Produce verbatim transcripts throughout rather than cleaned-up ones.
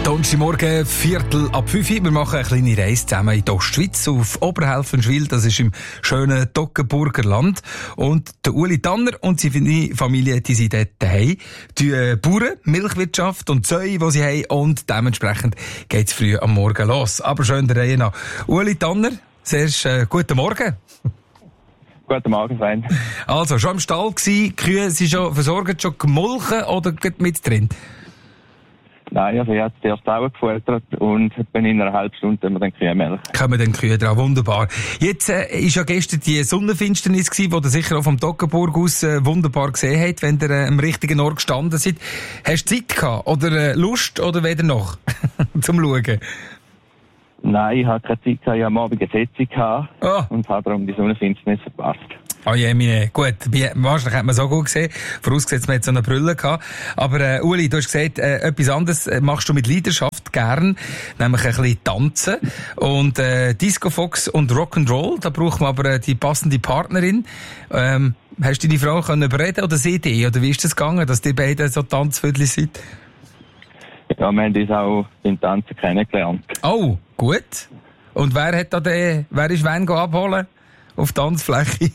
Donnerstagmorgen, Viertel ab fünf. Wir machen eine kleine Reise zusammen in die Ostschweiz, auf Oberhelfenschwil, das ist im schönen Toggenburger Land. Und der Uli Tanner und seine Familie, die sind dort daheim. Die äh, Bauern, Milchwirtschaft und Zöi, die sie haben, und dementsprechend geht's früh am Morgen los. Aber schön der Reihe nach. Uli Tanner, zuerst äh, guten Morgen. Guten Morgen, Freund. Also, schon im Stall gsi, die Kühe sind schon versorgt, schon gemolken oder geht mit drin? Nein, also ich habe zuerst auch gefüttert und in einer halben Stunde haben wir dann Kühe Milch. Kommen dann Kühe dran, wunderbar. Jetzt äh, ist ja gestern die Sonnenfinsternis gewesen, die ihr sicher auch vom Toggenburg aus äh, wunderbar gesehen habt, wenn ihr äh, am richtigen Ort gestanden seid. Hast du Zeit gehabt oder äh, Lust oder weder noch zum Schauen? Nein, ich hatte keine Zeit gehabt, ich hatte am Abend eine Sitzung gehabt oh. und habe darum die Sonnenfinsternis verpasst. Oh je, meine, gut, wahrscheinlich hat man so gut gesehen, vorausgesetzt man hat so eine Brille gehabt. Aber äh, Uli, du hast gesagt, äh, etwas anderes machst du mit Leidenschaft gern, nämlich ein bisschen tanzen. Und äh, Disco Fox und Rock'n'Roll, da braucht man aber äh, die passende Partnerin. Ähm, hast du deine Frau können überreden oder sie dich? Oder wie ist das gegangen, dass die beiden so Tanzvödel sind? Ja, wir haben uns auch beim Tanzen kennengelernt. Oh, gut. Und wer hat da den, wer ist wen abholen auf die Tanzfläche?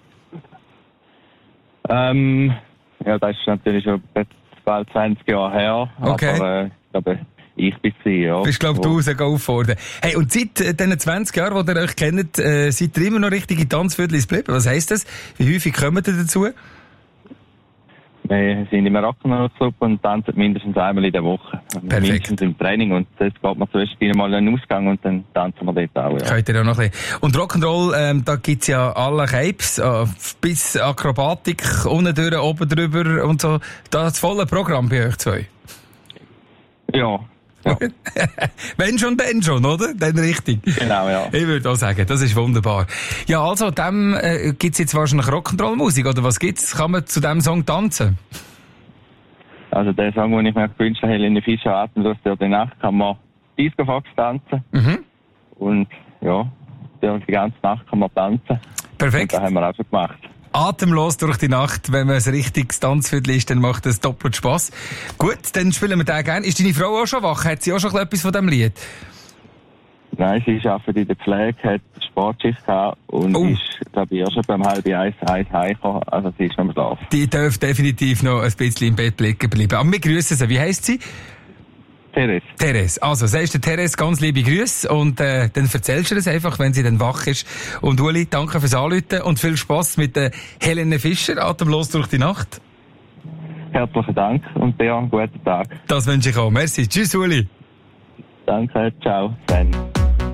Ähm, ja, das ist natürlich schon bald zwanzig Jahre her. Okay. Aber, äh, ich glaube, ich bin sie, ja. Bist, glaub du, raus auffordern. Hey, und seit äh, diesen zwanzig Jahren, die ihr euch kennt, äh, seid ihr immer noch richtige Tanzviertlis geblieben? Was heisst das? Wie häufig kommt ihr dazu? Wir sind im Rock'n'Roll-Club und tanzen mindestens einmal in der Woche. Perfekt. Mindestens im Training. Und jetzt geht man zuerst mal in den Ausgang und dann tanzen wir dort auch. Ja. Könnt ihr auch noch ein bisschen. Und Rock'n'Roll, ähm, da gibt's ja alle Capes, äh, bis Akrobatik, unten durch, oben drüber und so. Das volle Programm bei euch zwei. Ja. Ja. Wenn schon, dann schon, oder? Dann richtig. Genau, ja. Ich würde auch sagen, das ist wunderbar. Ja, also, dem äh, gibt's jetzt wahrscheinlich Rock'n'Roll-Musik, oder was gibt's? Kann man zu dem Song tanzen? Also, der Song, den ich mir gewünscht habe, Helene Fischer, Atemlos durch die Nacht, kann man Disco Fox tanzen. Mhm. Und, ja, durch die ganze Nacht kann man tanzen. Perfekt. Und das haben wir auch schon gemacht. Atemlos durch die Nacht, wenn man ein richtiges Tanzviertel ist, dann macht das doppelt Spass. Gut, dann spielen wir den gerne. Ist deine Frau auch schon wach? Hat sie auch schon etwas von diesem Lied? Nein, sie arbeitet in der Pflege, hat Sportschicht gehabt und oh. ist, glaube ich, auch schon beim halb eins, eins heimgekommen. Also sie ist noch am Schlafen. Die darf definitiv noch ein bisschen im Bett liegen bleiben. Aber wir grüssen sie. Wie heisst sie? Therese. Therese. Also, sagst du Therese ganz liebe Grüße und äh, dann erzählst du es einfach, wenn sie dann wach ist. Und Uli, danke fürs Anrufen und viel Spass mit der Helene Fischer, Atemlos durch die Nacht. Herzlichen Dank und dir einen guten Tag. Das wünsche ich auch. Merci. Tschüss, Uli. Danke, ciao. Dann.